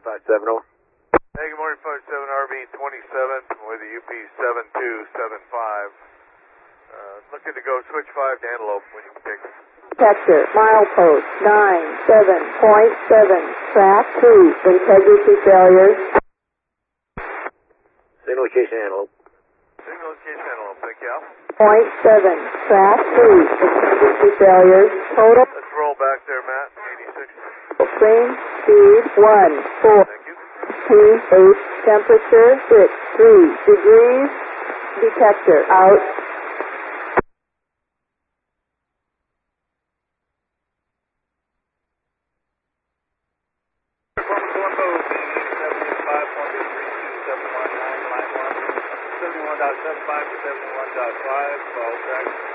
570. Hey, good morning, 57 RV 27 with the UP 7275. Looking to go switch 5 to Antelope when you can take it. Detector, milepost 97.7, track 2, integrity failures. Signal location Antelope. Signal location Antelope, thank you, Al. 0.7, track 2, integrity failures. Total Let's roll back there, Matt, 86. screen speed 1, 4, Thank you. 2, 8, temperature 6, 3 degrees. Detector out. .75 to 71.5, 12 track.